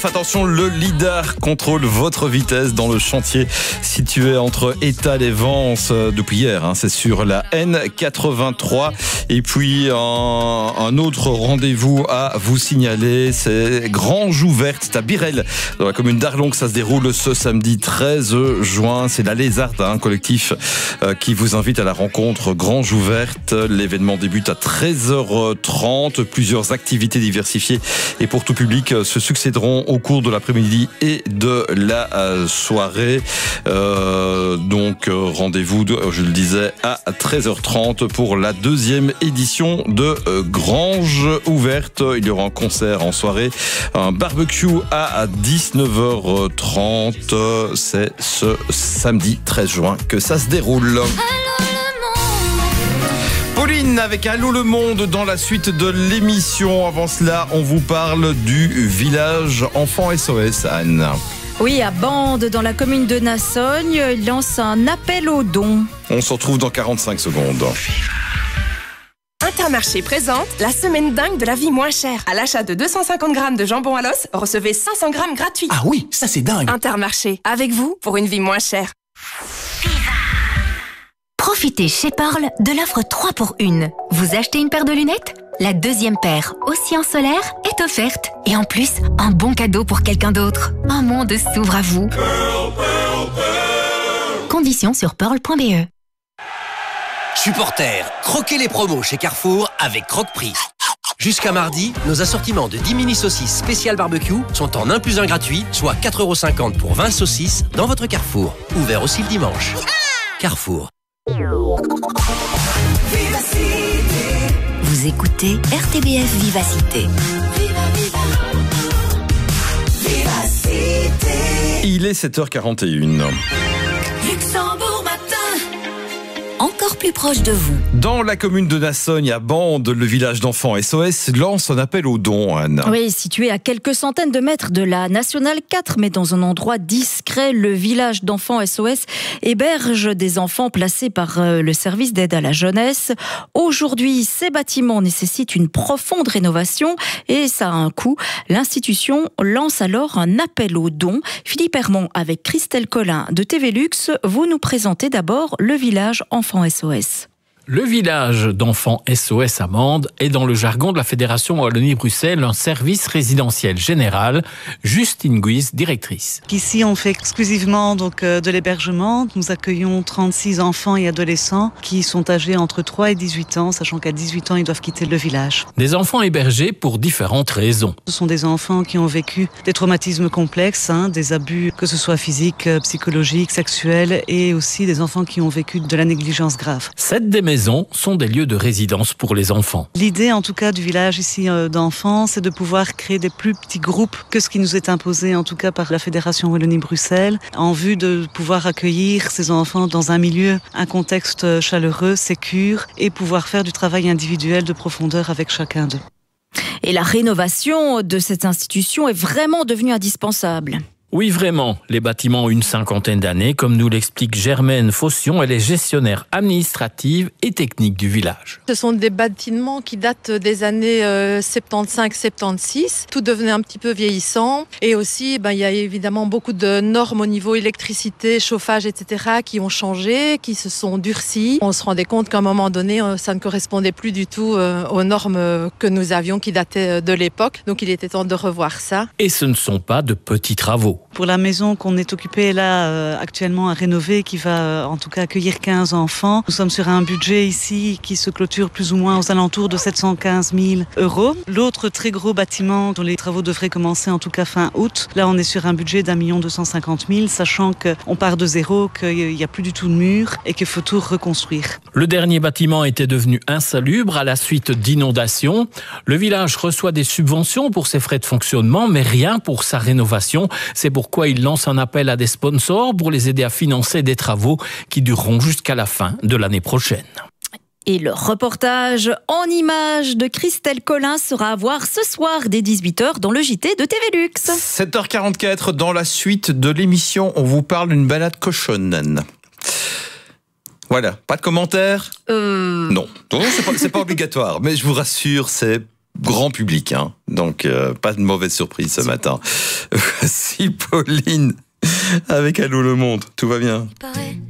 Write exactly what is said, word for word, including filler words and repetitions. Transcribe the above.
Attention, le lidar contrôle votre vitesse dans le chantier situé entre Étal et Vence depuis hier. Hein, c'est sur la N quatre-vingt-trois. Et puis un, un autre rendez-vous à vous signaler, c'est Grange ouverte, c'est à Birel, dans la commune d'Arlon, que ça se déroule ce samedi treize juin. C'est la Lézarde, un hein, collectif euh, qui vous invite à la rencontre Grange ouverte. L'événement débute à treize heures trente. Plusieurs activités diversifiées et pour tout public se succéderont au cours de l'après-midi et de la euh, soirée. Euh, donc euh, rendez-vous, de, je le disais, à treize heures trente pour la deuxième édition de euh, Grange ouverte. Il y aura un concert en soirée, un barbecue à dix-neuf heures trente. C'est ce samedi treize juin que ça se déroule. Pauline avec Allô le Monde dans la suite de l'émission. Avant cela, on vous parle du village Enfants S O S, Anne. Oui, à Bande, dans la commune de Nassogne, il lance un appel aux dons. On se retrouve dans quarante-cinq secondes. Intermarché présente la semaine dingue de la vie moins chère. À l'achat de deux cent cinquante grammes de jambon à l'os, recevez cinq cents grammes gratuits. Ah oui, ça c'est dingue. Intermarché, avec vous pour une vie moins chère. Profitez chez Pearl de l'offre trois pour un. Vous achetez une paire de lunettes ? La deuxième paire, aussi en solaire, est offerte. Et en plus, un bon cadeau pour quelqu'un d'autre. Un monde s'ouvre à vous. Pearl, Pearl, Pearl. Conditions sur pearl point b e. Supporters, croquez les promos chez Carrefour avec Croque-Prix. Jusqu'à mardi, nos assortiments de dix mini saucisses spéciales barbecue sont en un plus un gratuit, soit quatre euros cinquante pour vingt saucisses dans votre Carrefour. Ouvert aussi le dimanche. Carrefour. Vous écoutez R T B F Vivacité. Il est sept heures quarante et une. Luxembourg matin. Encore plus proche de vous. Dans la commune de Nassogne, à Bande, le village d'enfants S O S lance un appel aux dons, Anne. Oui, situé à quelques centaines de mètres de la Nationale quatre, mais dans un endroit discret, le village d'enfants S O S héberge des enfants placés par le service d'aide à la jeunesse. Aujourd'hui, ces bâtiments nécessitent une profonde rénovation et ça a un coût. L'institution lance alors un appel aux dons. Philippe Hermont avec Christelle Collin de T V Luxe, vous nous présentez d'abord le village enfants S O S. Le village d'enfants S O S à Bande est dans le jargon de la Fédération Wallonie-Bruxelles un service résidentiel général. Justine Guise, directrice. Ici, on fait exclusivement donc, euh, de l'hébergement. Nous accueillons trente-six enfants et adolescents qui sont âgés entre trois et dix-huit ans, sachant qu'à dix-huit ans, ils doivent quitter le village. Des enfants hébergés pour différentes raisons. Ce sont des enfants qui ont vécu des traumatismes complexes, hein, des abus, que ce soit physiques, psychologiques, sexuels, et aussi des enfants qui ont vécu de la négligence grave. Cette des maisons sont des lieux de résidence pour les enfants. L'idée, en tout cas, du village ici euh, d'enfants, c'est de pouvoir créer des plus petits groupes que ce qui nous est imposé, en tout cas, par la Fédération Wallonie-Bruxelles, en vue de pouvoir accueillir ces enfants dans un milieu, un contexte chaleureux, sécure, et pouvoir faire du travail individuel de profondeur avec chacun d'eux. Et la rénovation de cette institution est vraiment devenue indispensable. Oui, vraiment. Les bâtiments ont une cinquantaine d'années, comme nous l'explique Germaine Faution. Elle est gestionnaire administrative et technique du village. Ce sont des bâtiments qui datent des années euh, soixante-quinze soixante-seize. Tout devenait un petit peu vieillissant. Et aussi, ben, il y a évidemment beaucoup de normes au niveau électricité, chauffage, et cetera qui ont changé, qui se sont durcies. On se rendait compte qu'à un moment donné, ça ne correspondait plus du tout euh, aux normes que nous avions qui dataient de l'époque. Donc il était temps de revoir ça. Et ce ne sont pas de petits travaux. Pour la maison qu'on est occupé là euh, actuellement à rénover, qui va euh, en tout cas accueillir quinze enfants, nous sommes sur un budget ici qui se clôture plus ou moins aux alentours de sept cent quinze mille euros. L'autre très gros bâtiment dont les travaux devraient commencer en tout cas fin août, là on est sur un budget d'un million deux cent cinquante mille, sachant qu'on part de zéro, qu'il n'y a plus du tout de mur et qu'il faut tout reconstruire. Le dernier bâtiment était devenu insalubre à la suite d'inondations. Le village reçoit des subventions pour ses frais de fonctionnement, mais rien pour sa rénovation. C'est pourquoi il lance un appel à des sponsors pour les aider à financer des travaux qui dureront jusqu'à la fin de l'année prochaine. Et le reportage en images de Christelle Collin sera à voir ce soir dès dix-huit heures dans le J T de T V Luxe. sept heures quarante-quatre, dans la suite de l'émission, on vous parle d'une balade cochonne. Voilà, pas de commentaires ? Euh... Non, non c'est pas, c'est pas obligatoire, mais je vous rassure, c'est grand public, hein. Donc euh, pas de mauvaise surprise ce matin. Voici Pauline avec Allô le monde, tout va bien. Pareil.